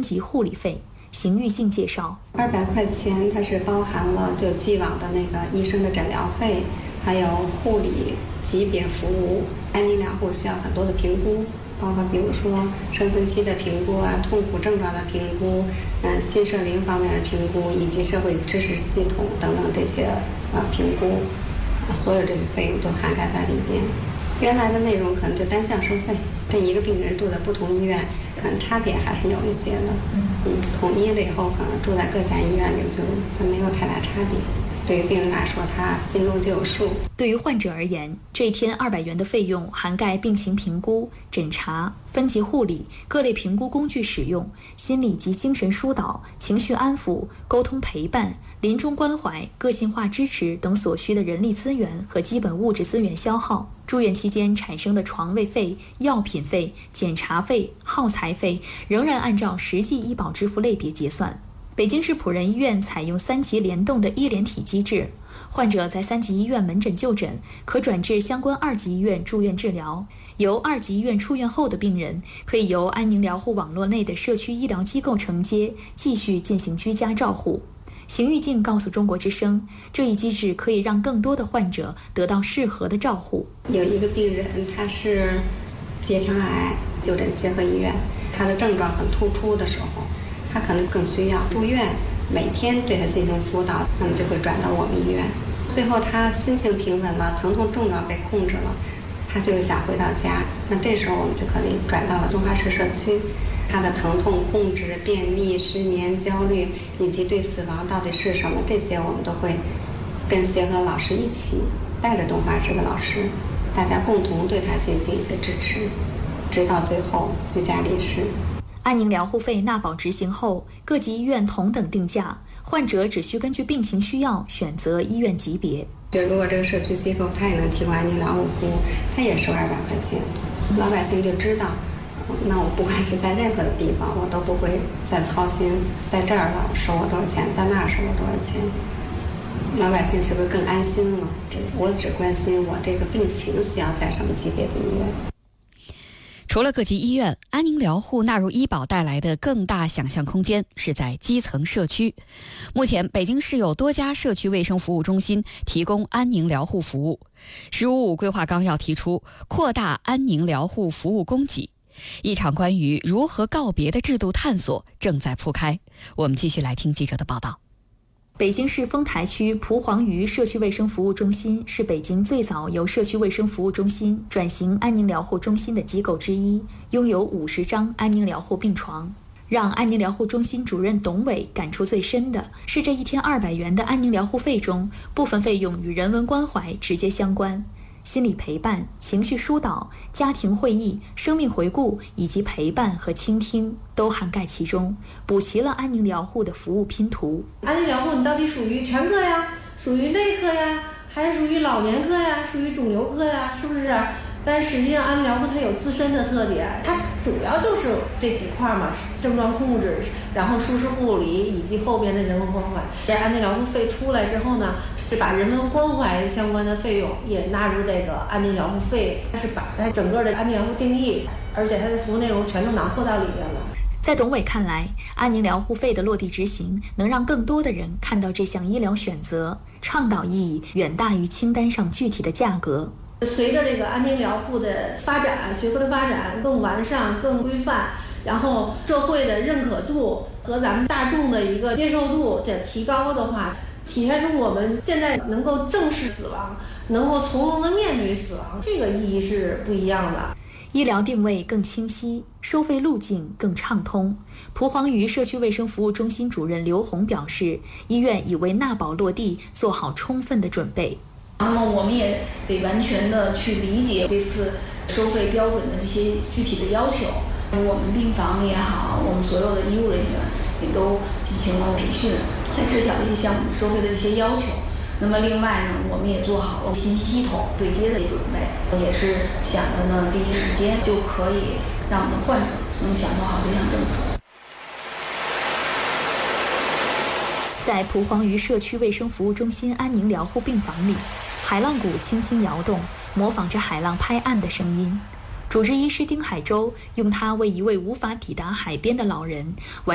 级护理费。邢玉静介绍 ，200块钱它是包含了就既往的那个医生的诊疗费，还有护理级别服务。安宁疗护需要很多的评估，包括比如说生存期的评估啊、痛苦症状的评估、新社龄方面的评估，以及社会支持系统等等这些评估，所有这些费用都涵盖在里边。原来的内容可能就单项收费，这一个病人住在不同医院，可能差别还是有一些的。统一了以后，可能住在各家医院里就没有太大差别。对于病人来说，他心中就有数。 对于患者而言，这一天200元的费用涵盖病情评估、诊查、分级护理、各类评估工具使用、心理及精神疏导、情绪安抚、沟通陪伴、临终关怀、个性化支持等所需的人力资源和基本物质资源消耗。住院期间产生的床位费、药品费、检查费、耗材费仍然按照实际医保支付类别结算。北京市普仁医院采用3级联动的医联体机制，患者在3级医院门诊就诊，可转至相关2级医院住院治疗。由2级医院出院后的病人，可以由安宁疗护网络内的社区医疗机构承接，继续进行居家照护。邢玉静告诉中国之声，这一机制可以让更多的患者得到适合的照护。 有一个病人，他是结肠癌，就诊协和医院，他的症状很突出的时候，他可能更需要住院，每天对他进行辅导，那么就会转到我们医院。最后他心情平稳了，疼痛症状被控制了，他就想回到家，那这时候我们就可以转到了东华市社区。他的疼痛控制、便秘、失眠、焦虑，以及对死亡到底是什么，这些我们都会跟协和老师一起带着东华市的老师，大家共同对他进行一些支持，直到最后居家离世。 安宁疗护费纳保执行后，各级医院同等定价，患者只需根据病情需要选择医院级别。 如果这个社区机构它也能提供安宁疗护服务，它也收200块钱，老百姓就知道，那我不管是在任何的地方，我都不会再操心，在这儿收我多少钱，在那儿收我多少钱。老百姓是不是更安心了？我只关心我这个病情需要在什么级别的医院。 除了各级医院，安宁疗护纳入医保带来的更大想象空间是在基层社区。目前，北京市有多家社区卫生服务中心提供安宁疗护服务。“15+5”规划纲要提出扩大安宁疗护服务供给。一场关于如何告别的制度探索正在铺开。我们继续来听记者的报道。 北京市丰台区蒲黄榆社区卫生服务中心是北京最早由社区卫生服务中心转型安宁疗护中心的机构之一，拥有50张安宁疗护病床。让安宁疗护中心主任董伟感触最深的是，这一天200元的安宁疗护费中，部分费用与人文关怀直接相关。心理陪伴、情绪疏导、家庭会议、生命回顾以及陪伴和倾听都涵盖其中，补齐了安宁疗护的服务拼图。 安宁疗护你到底属于全科呀，属于内科呀，还是属于老年科呀，属于肿瘤科呀，是不是？但是实际上安宁疗护它有自身的特点，它主要就是这几块嘛，症状控制，然后舒适护理以及后边的人文关怀。这安宁疗护费出来之后呢，是把人文关怀相关的费用也纳入这个安宁疗护费，它是把它整个的安宁疗护定义，而且它的服务内容全都囊括到里边了。 在董伟看来，安宁疗护费的落地执行能让更多的人看到这项医疗选择，倡导意义远大于清单上具体的价格。 随着这个安宁疗护的发展，学科的发展更完善、更规范，然后社会的认可度和咱们大众的一个接受度的提高的话，体现出我们现在能够正视死亡，能够从容的面对死亡，这个意义是不一样的。 医疗定位更清晰，收费路径更畅通。蒲黄榆社区卫生服务中心主任刘红表示，医院已为纳保落地做好充分的准备。 那么我们也得完全的去理解这次收费标准的这些具体的要求。我们病房也好，我们所有的医务人员也都进行了培训，来知晓这些项目收费的这些要求。那么另外呢，我们也做好了信息系统对接的准备，也是想着呢第一时间就可以让我们的患者能享受好这项政策。 在蒲黄榆社区卫生服务中心安宁疗护病房里，海浪鼓轻轻摇动，模仿着海浪拍岸的声音。主治医师丁海洲用它为一位无法抵达海边的老人